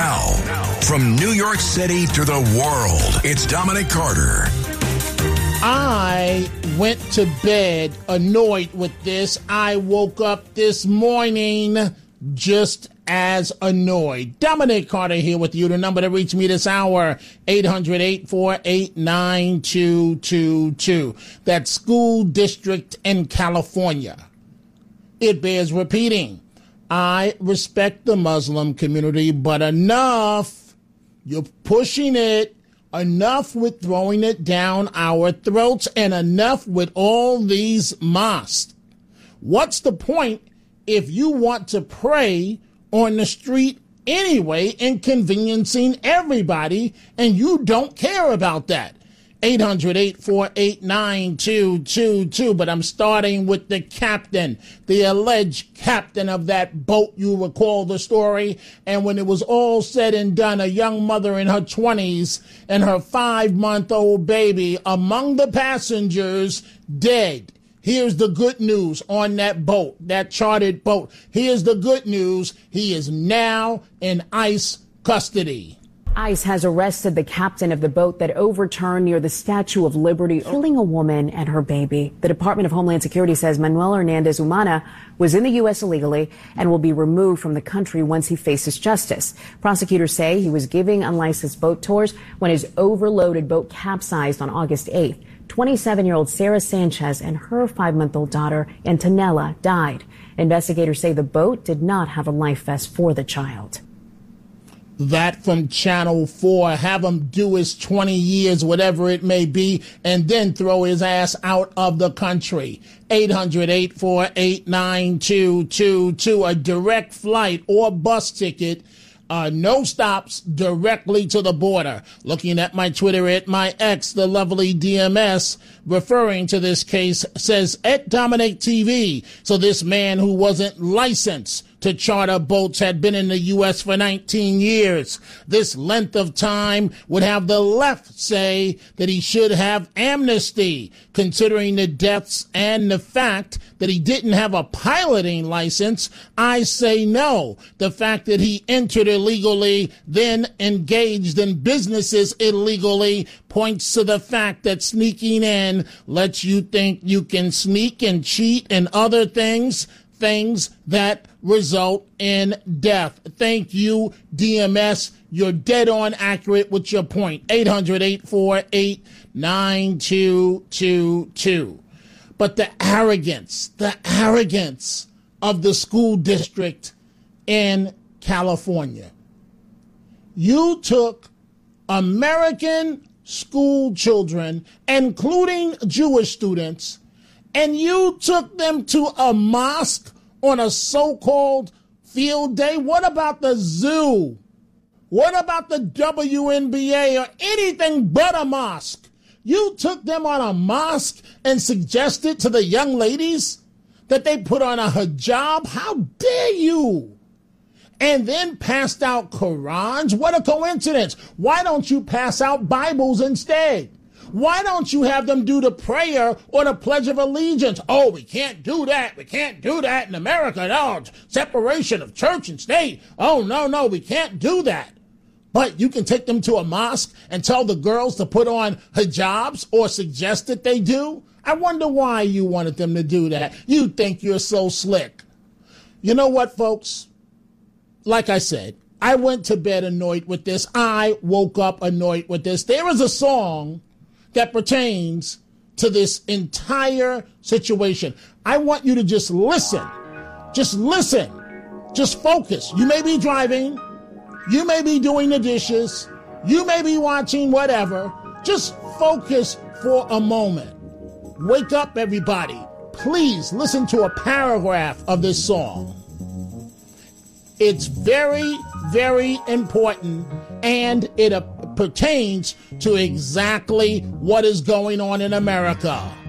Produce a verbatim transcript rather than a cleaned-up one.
Now, from New York City to the world, it's Dominic Carter. I went to bed annoyed with this. I woke up this morning just as annoyed. Dominic Carter here with you. The number to reach me this hour, eight hundred, eight four eight, nine two two two. That school district in California. It bears repeating. I respect the Muslim community, but enough. You're pushing it. Enough with throwing it down our throats, and enough with all these mosques. What's the point if you want to pray on the street anyway, inconveniencing everybody, and you don't care about that? eight hundred, eight four eight, nine two two two. But I'm starting with the captain, the alleged captain of that boat. You recall the story. And when it was all said and done, a young mother in her twenties and her five-month-old baby among the passengers dead. Here's the good news on that boat, that chartered boat. Here's the good news. He is now in ICE custody. ICE has arrested the captain of the boat that overturned near the Statue of Liberty, killing a woman and her baby. The Department of Homeland Security says Manuel Hernandez Umana was in the U S illegally and will be removed from the country once he faces justice. Prosecutors say he was giving unlicensed boat tours when his overloaded boat capsized on August eighth. twenty-seven-year-old Sarah Sanchez and her five-month-old daughter, Antonella, died. Investigators say the boat did not have a life vest for the child. That from Channel four. Have him do his twenty years, whatever it may be, and then throw his ass out of the country. eight hundred, eight four eight, nine two two two. A direct flight or bus ticket. Uh, no stops, directly to the border. Looking at my Twitter, at my ex, the lovely D M S, referring to this case, says, at Dominic T V. So this man who wasn't licensed to charter boats had been in the U S for nineteen years. This length of time would have the left say that he should have amnesty, considering the deaths and the fact that he didn't have a piloting license. I say no. The fact that he entered illegally, then engaged in businesses illegally, points to the fact that sneaking in lets you think you can sneak and cheat and other things, things that result in death. Thank you, D M S. You're dead on accurate with your point. eight hundred, eight four eight, nine two two two. But the arrogance, the arrogance of the school district in California. You took American school children, including Jewish students, and you took them to a mosque on a so-called field day. What about the zoo? What about the W N B A or anything but a mosque? You took them on a mosque and suggested to the young ladies that they put on a hijab? How dare you? And then passed out Qurans? What a coincidence. Why don't you pass out Bibles instead? Why don't you have them do the prayer or the Pledge of Allegiance? Oh, we can't do that. We can't do that in America. No, separation of church and state. Oh, no, no, we can't do that. But you can take them to a mosque and tell the girls to put on hijabs or suggest that they do? I wonder why you wanted them to do that. You think you're so slick. You know what, folks? Like I said, I went to bed annoyed with this. I woke up annoyed with this. There is a song that pertains to this entire situation. I want you to just listen. Just listen. Just focus. You may be driving. You may be doing the dishes. You may be watching whatever. Just focus for a moment. Wake up, everybody. Please listen to a paragraph of this song. It's very, very important, and it uh, pertains to exactly what is going on in America.